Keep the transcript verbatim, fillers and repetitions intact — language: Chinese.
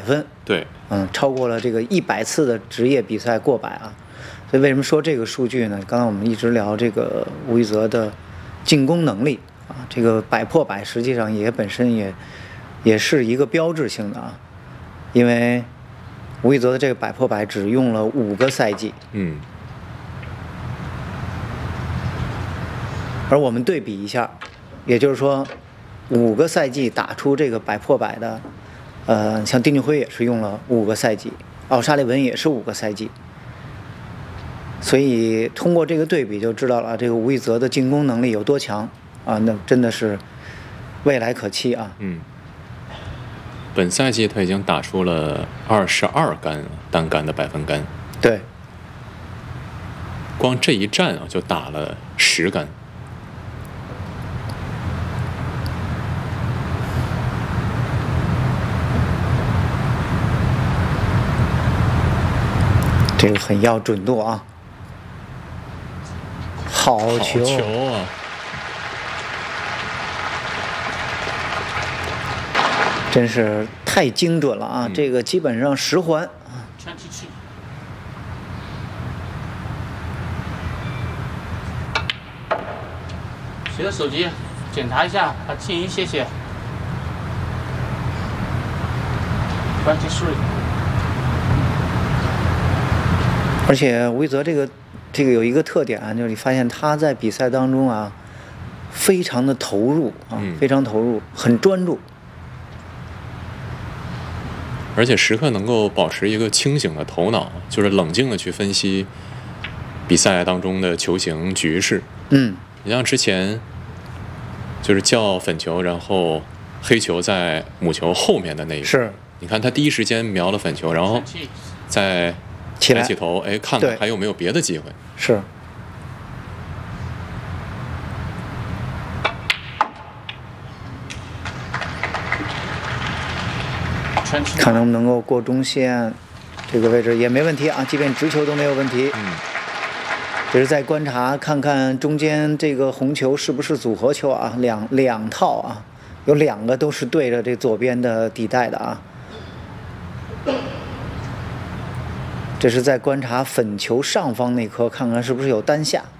分， 对， 嗯，超过了这个一百次的职业比赛过百啊。所以为什么说这个数据呢？刚刚我们一直聊这个吴玉泽的进攻能力啊，这个百破百实际上也本身也也是一个标志性的啊，因为吴玉泽的这个百破百只用了五个赛季， 嗯， 而我们对比一下，也就是说，五个赛季打出这个百破百的，呃，像丁俊晖也是用了五个赛季，奥沙利文也是五个赛季。所以通过这个对比就知道了，这个吴玉泽的进攻能力有多强啊！那真的是未来可期啊！ 嗯，本赛季他已经打出了二十二杆单杆的百分杆， 对， 光这一战啊就打了十杆。 这个很要准度啊！好球！ 好球啊！ 真是太精准了啊！嗯、这个基本上十环啊。 全体去。随着手机检查一下，把静音谢谢。关机处理。 而且吴玉泽这个这个有一个特点啊，就是你发现他在比赛当中啊，非常的投入啊， 嗯、 非常投入，很专注， 而且时刻能够保持一个清醒的头脑，就是冷静的去分析比赛当中的球形局势。 嗯， 你像之前就是叫粉球，然后黑球在母球后面的那一个， 是， 你看他第一时间瞄了粉球，然后在抬起头，哎，看看还有没有别的机会。 是。看能不能够过中线，这个位置也没问题啊，即便直球都没有问题。 嗯。 只是在观察看看中间这个红球是不是组合球啊，两两套啊，有两个都是对着这左边的底带的啊。这是在观察粉球上方那颗，看看是不是有单下。